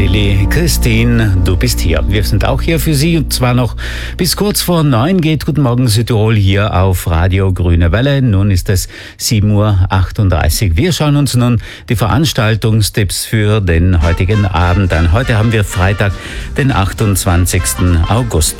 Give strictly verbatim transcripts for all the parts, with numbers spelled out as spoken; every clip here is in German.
Lilly, Christine, du bist hier. Wir sind auch hier für Sie, und zwar noch bis kurz vor neun geht Guten Morgen Südtirol hier auf Radio Grüne Welle. Nun ist es sieben Uhr achtunddreißig. Wir schauen uns nun die Veranstaltungstipps für den heutigen Abend an. Heute haben wir Freitag, den achtundzwanzigsten August.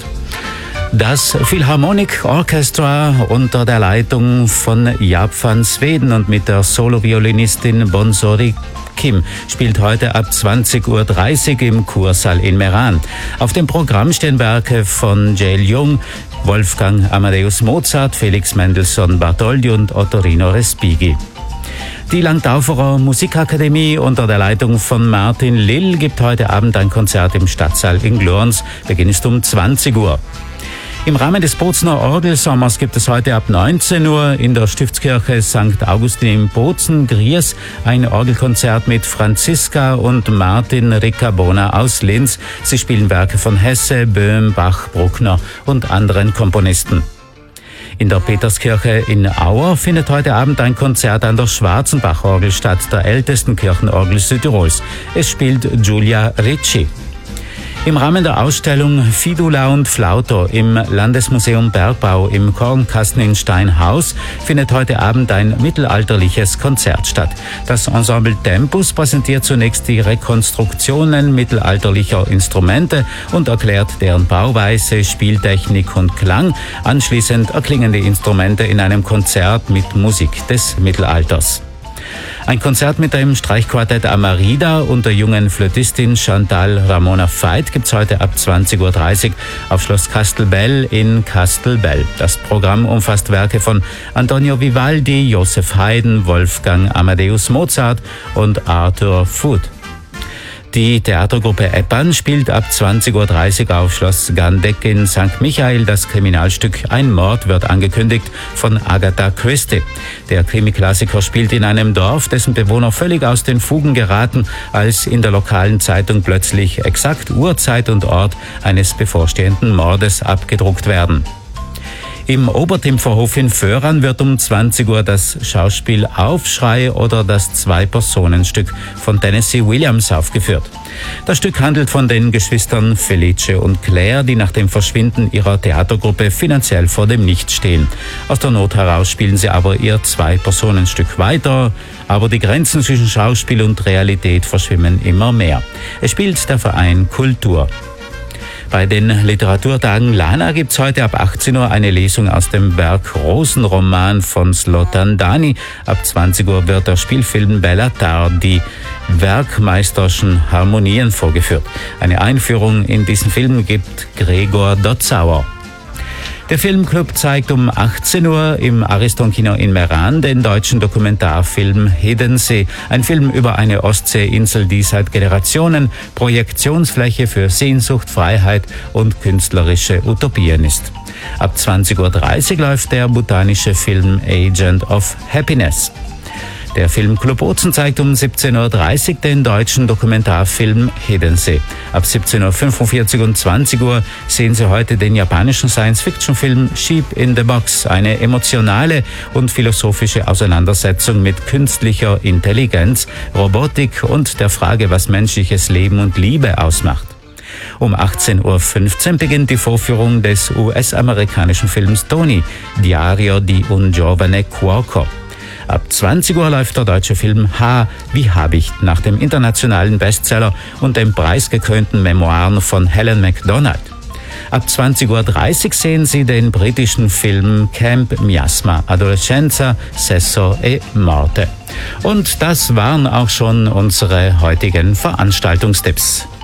Das Philharmonic Orchestra unter der Leitung von Jaap van Zweden und mit der Solo-Violinistin Bonsori Kim spielt heute ab zwanzig Uhr dreißig im Kursaal in Meran. Auf dem Programm stehen Werke von J L. Jung, Wolfgang Amadeus Mozart, Felix Mendelssohn Bartholdy und Ottorino Respighi. Die Langtauferer Musikakademie unter der Leitung von Martin Lill gibt heute Abend ein Konzert im Stadtsaal in Glorns. Beginn ist um zwanzig Uhr. Im Rahmen des Bozner Orgelsommers gibt es heute ab neunzehn Uhr in der Stiftskirche Sankt Augustin in Bozen, Gries, ein Orgelkonzert mit Franziska und Martin Riccabona aus Linz. Sie spielen Werke von Hesse, Böhm, Bach, Bruckner und anderen Komponisten. In der Peterskirche in Auer findet heute Abend ein Konzert an der Schwarzenbach-Orgel statt, der ältesten Kirchenorgel Südtirols. Es spielt Giulia Ricci. Im Rahmen der Ausstellung Fidula und Flauto im Landesmuseum Bergbau im Kornkasten in Steinhaus findet heute Abend ein mittelalterliches Konzert statt. Das Ensemble Tempus präsentiert zunächst die Rekonstruktionen mittelalterlicher Instrumente und erklärt deren Bauweise, Spieltechnik und Klang. Anschließend erklingen die Instrumente in einem Konzert mit Musik des Mittelalters. Ein Konzert mit dem Streichquartett Amarida und der jungen Flötistin Chantal Ramona Veit gibt's heute ab zwanzig Uhr dreißig auf Schloss Castelbell in Castelbell. Das Programm umfasst Werke von Antonio Vivaldi, Joseph Haydn, Wolfgang Amadeus Mozart und Arthur Foot. Die Theatergruppe Eppan spielt ab zwanzig Uhr dreißig auf Schloss Gandeck in Sankt Michael das Kriminalstück Ein Mord wird angekündigt von Agatha Christie. Der Krimi-Klassiker spielt in einem Dorf, dessen Bewohner völlig aus den Fugen geraten, als in der lokalen Zeitung plötzlich exakt Uhrzeit und Ort eines bevorstehenden Mordes abgedruckt werden. Im Obertimpferhof in Föhren wird um zwanzig Uhr das Schauspiel Aufschrei oder das Zwei-Personen-Stück von Tennessee Williams aufgeführt. Das Stück handelt von den Geschwistern Felice und Claire, die nach dem Verschwinden ihrer Theatergruppe finanziell vor dem Nichts stehen. Aus der Not heraus spielen sie aber ihr Zwei-Personen-Stück weiter, aber die Grenzen zwischen Schauspiel und Realität verschwimmen immer mehr. Es spielt der Verein Kultur. Bei den Literaturtagen Lana gibt's heute ab achtzehn Uhr eine Lesung aus dem Werk Rosenroman von Zlatan Dani. Ab zwanzig Uhr wird der Spielfilm Bella Tardi, Werkmeisterschen Harmonien vorgeführt. Eine Einführung in diesen Film gibt Gregor Dotzauer. Der Filmclub zeigt um achtzehn Uhr im Ariston-Kino in Meran den deutschen Dokumentarfilm Hiddensee, ein Film über eine Ostseeinsel, die seit Generationen Projektionsfläche für Sehnsucht, Freiheit und künstlerische Utopien ist. Ab zwanzig Uhr dreißig läuft der botanische Film Agent of Happiness. Der Filmclub Bozen zeigt um siebzehn Uhr dreißig den deutschen Dokumentarfilm Hiddensee. Ab siebzehn Uhr fünfundvierzig und zwanzig Uhr sehen Sie heute den japanischen Science-Fiction-Film Sheep in the Box, eine emotionale und philosophische Auseinandersetzung mit künstlicher Intelligenz, Robotik und der Frage, was menschliches Leben und Liebe ausmacht. Um achtzehn Uhr fünfzehn beginnt die Vorführung des U S-amerikanischen Films Tony, Diario di un giovane cuoco. Ab zwanzig Uhr läuft der deutsche Film H wie Habicht nach dem internationalen Bestseller und den preisgekrönten Memoiren von Helen Macdonald. Ab zwanzig Uhr dreißig sehen Sie den britischen Film Camp Miasma, Adolescenza, Sesso e Morte. Und das waren auch schon unsere heutigen Veranstaltungstipps.